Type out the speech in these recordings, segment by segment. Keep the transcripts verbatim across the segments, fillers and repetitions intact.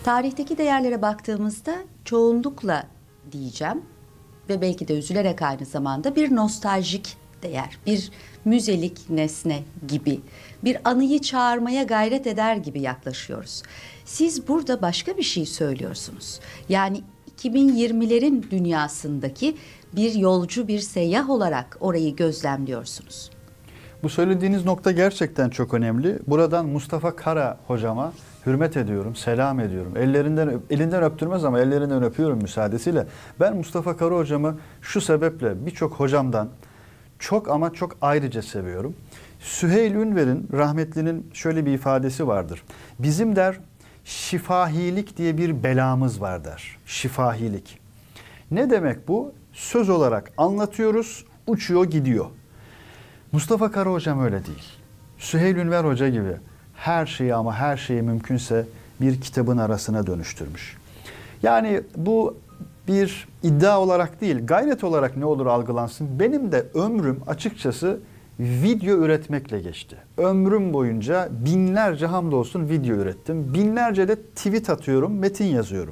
Tarihteki değerlere baktığımızda çoğunlukla diyeceğim ve belki de üzülerek aynı zamanda bir nostaljik değer, bir müzelik nesne gibi, bir anıyı çağırmaya gayret eder gibi yaklaşıyoruz. Siz burada başka bir şey söylüyorsunuz. Yani iki bin yirmilerin dünyasındaki bir yolcu, bir seyyah olarak orayı gözlemliyorsunuz. Bu söylediğiniz nokta gerçekten çok önemli. Buradan Mustafa Kara hocama hürmet ediyorum, selam ediyorum. Ellerinden elinden öptürmez ama ellerinden öpüyorum müsaadesiyle. Ben Mustafa Kara hocamı şu sebeple birçok hocamdan çok ama çok ayrıca seviyorum. Süheyl Ünver'in, rahmetlinin şöyle bir ifadesi vardır. Bizim der şifahilik diye bir belamız var der. Şifahilik. Ne demek bu? Söz olarak anlatıyoruz, uçuyor gidiyor. Mustafa Kara hocam öyle değil. Süheyl Ünver hoca gibi her şeyi ama her şeyi mümkünse bir kitabın arasına dönüştürmüş. Yani bu bir iddia olarak değil, gayret olarak ne olur algılansın. Benim de ömrüm açıkçası video üretmekle geçti. Ömrüm boyunca binlerce hamdolsun video ürettim. Binlerce de tweet atıyorum, metin yazıyorum.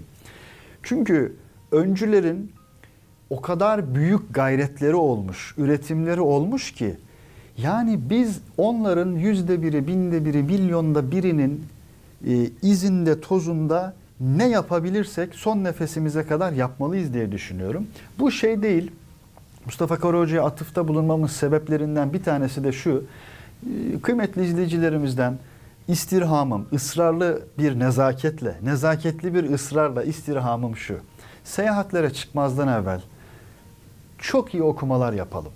Çünkü öncülerin o kadar büyük gayretleri olmuş, üretimleri olmuş ki yani biz onların yüzde biri, binde biri, milyonda birinin e, izinde, tozunda ne yapabilirsek son nefesimize kadar yapmalıyız diye düşünüyorum. Bu şey değil. Mustafa Kara Hoca'ya atıfta bulunmamın sebeplerinden bir tanesi de şu. E, kıymetli izleyicilerimizden istirhamım, ısrarlı bir nezaketle, nezaketli bir ısrarla istirhamım şu. Seyahatlere çıkmazdan evvel çok iyi okumalar yapalım.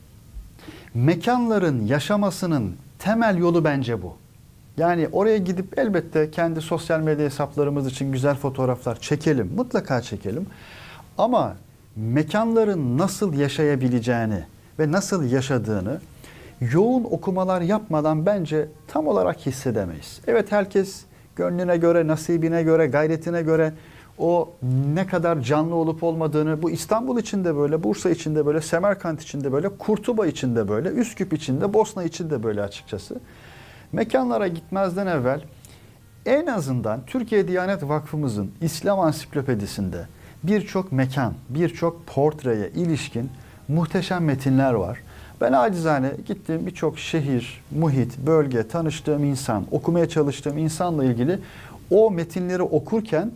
Mekanların yaşamasının temel yolu bence bu. Yani oraya gidip elbette kendi sosyal medya hesaplarımız için güzel fotoğraflar çekelim. Mutlaka çekelim. Ama mekanların nasıl yaşayabileceğini ve nasıl yaşadığını yoğun okumalar yapmadan bence tam olarak hissedemeyiz. Evet, herkes gönlüne göre, nasibine göre, gayretine göre o ne kadar canlı olup olmadığını, bu İstanbul için de böyle, Bursa için de böyle, Semerkant için de böyle, Kurtuba için de böyle, Üsküp için de, Bosna için de böyle açıkçası. Mekanlara gitmezden evvel en azından Türkiye Diyanet Vakfımızın İslam Ansiklopedisinde birçok mekan, birçok portreye ilişkin muhteşem metinler var. Ben acizane gittiğim birçok şehir, muhit, bölge, tanıştığım insan, okumaya çalıştığım insanla ilgili o metinleri okurken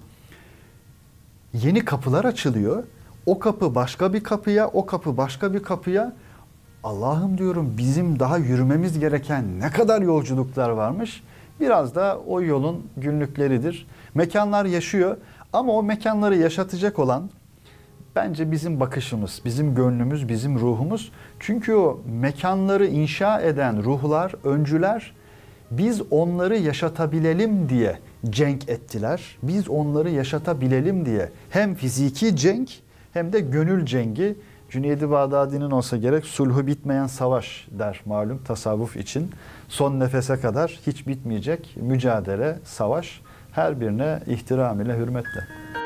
yeni kapılar açılıyor. O kapı başka bir kapıya, o kapı başka bir kapıya. Allah'ım diyorum, bizim daha yürümemiz gereken ne kadar yolculuklar varmış. Biraz da o yolun günlükleridir. Mekanlar yaşıyor ama o mekanları yaşatacak olan bence bizim bakışımız, bizim gönlümüz, bizim ruhumuz. Çünkü o mekanları inşa eden ruhlar, öncüler biz onları yaşatabilelim diye cenk ettiler. Biz onları yaşatabilelim diye hem fiziki cenk hem de gönül cengi. Cüneyd-i Bağdadi'nin olsa gerek sulhu bitmeyen savaş der malum tasavvuf için. Son nefese kadar hiç bitmeyecek mücadele, savaş, her birine ihtiram ile hürmetle.